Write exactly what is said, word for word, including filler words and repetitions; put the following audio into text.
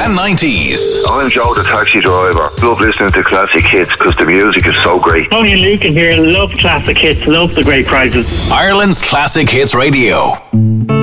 and nineties. I'm Joe the taxi driver. Love listening to classic hits because the music is so great. Tony and Luke in here. Love classic hits. Love the great prizes. Ireland's Classic Hits Radio.